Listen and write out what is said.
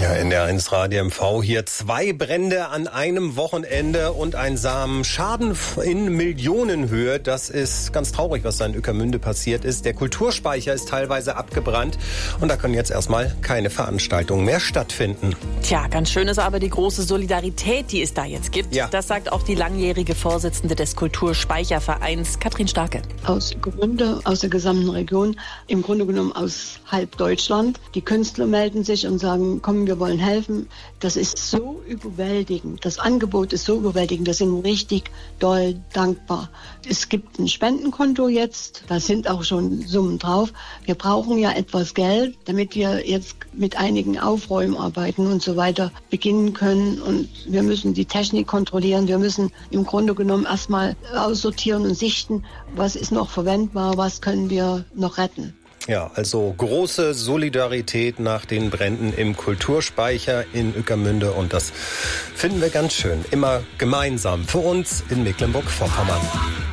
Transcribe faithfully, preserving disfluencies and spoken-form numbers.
Ja, N D R eins Radio M V hier. Zwei Brände an einem Wochenende und ein Schaden in Millionenhöhe. Das ist ganz traurig, was da in Ueckermünde passiert ist. Der Kulturspeicher ist teilweise abgebrannt und da können jetzt erstmal keine Veranstaltungen mehr stattfinden. Tja, ganz schön ist aber die große Solidarität, die es da jetzt gibt. Ja. Das sagt auch die langjährige Vorsitzende des Kulturspeichervereins, Katrin Starke. Aus Ueckermünde, aus der gesamten Region, im Grunde genommen aus halb Deutschland. Die Künstler melden sich und sagen, komm, wir wollen helfen. Das ist so überwältigend. Das Angebot ist so überwältigend. Wir sind richtig doll dankbar. Es gibt ein Spendenkonto jetzt. Da sind auch schon Summen drauf. Wir brauchen ja etwas Geld, damit wir jetzt mit einigen Aufräumarbeiten und so weiter beginnen können. Und wir müssen die Technik kontrollieren. Wir müssen im Grunde genommen erstmal aussortieren und sichten, was ist noch verwendbar, was können wir noch retten. Ja, also große Solidarität nach den Bränden im Kulturspeicher in Ueckermünde und das finden wir ganz schön. Immer gemeinsam für uns in Mecklenburg-Vorpommern.